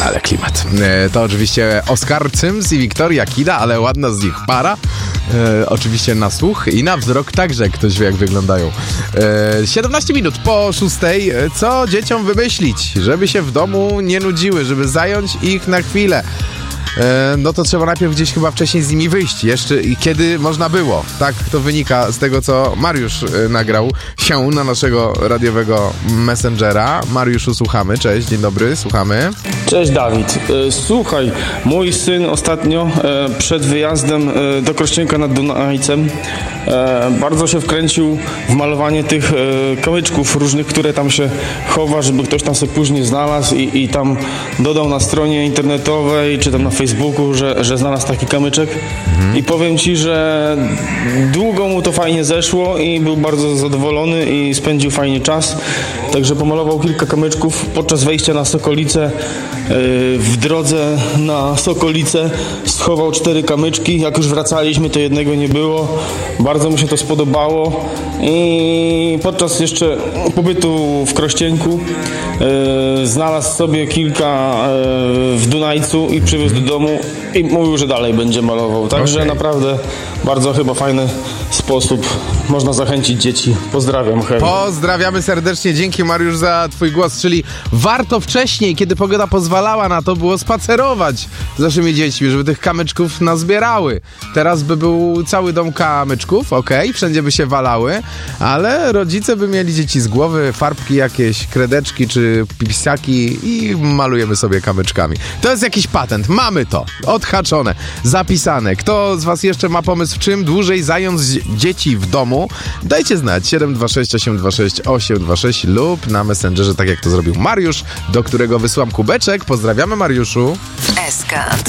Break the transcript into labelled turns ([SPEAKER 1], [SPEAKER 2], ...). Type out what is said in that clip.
[SPEAKER 1] Ale klimat. To oczywiście Oskar Cyms i Wiktoria Kida, ale ładna z nich para. Oczywiście na słuch i na wzrok także ktoś wie, jak wyglądają. 17 minut po 6. Co dzieciom wymyślić, żeby się w domu nie nudziły, żeby zająć ich na chwilę? No to trzeba najpierw gdzieś chyba wcześniej z nimi wyjść. Jeszcze kiedy można było. Tak to wynika z tego, co Mariusz nagrał się na naszego radiowego messengera. Mariuszu, słuchamy. Cześć, dzień dobry, słuchamy.
[SPEAKER 2] Cześć, Dawid. Słuchaj, mój syn ostatnio przed wyjazdem do Krośnieńka nad Dunajcem bardzo się wkręcił w malowanie tych kamyczków różnych, które tam się chowa, żeby ktoś tam sobie później znalazł i tam dodał na stronie internetowej, czy tam na Facebooku, że znalazł taki kamyczek. I powiem ci, że długo mu to fajnie zeszło i był bardzo zadowolony i spędził fajnie czas. Także pomalował kilka kamyczków podczas wejścia na Sokolicę. W drodze na Sokolicę schował 4 kamyczki. Jak już wracaliśmy, to jednego nie było. Bardzo mu się to spodobało i podczas jeszcze pobytu w Krośnieńku znalazł sobie kilka w Dunajcu i przywiózł do domu i mówił, że dalej będzie malował. Także naprawdę bardzo chyba fajny sposób można zachęcić dzieci. Pozdrawiam, hej.
[SPEAKER 1] Pozdrawiamy serdecznie, dzięki Mariusz za twój głos, czyli warto wcześniej, kiedy pogoda pozwalała na to, było spacerować z naszymi dziećmi, żeby tych kamyczków nazbierały. Teraz by był cały dom kamyczków, wszędzie by się walały, ale rodzice by mieli dzieci z głowy, farbki jakieś, kredeczki czy pipsiaki i malujemy sobie kamyczkami. To jest jakiś patent, mamy to, odhaczone, zapisane. Kto z was jeszcze ma pomysł, czym dłużej zająć dzieci w domu? Dajcie znać 726 826 826 lub na Messengerze, tak jak to zrobił Mariusz, do którego wysłam kubeczek. Pozdrawiamy, Mariuszu.
[SPEAKER 3] SK